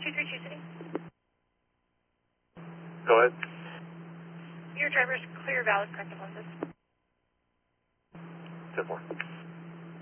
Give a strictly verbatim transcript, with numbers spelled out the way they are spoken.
two three two City. Go ahead. Your driver's clear, valid, corrective lenses. ten four.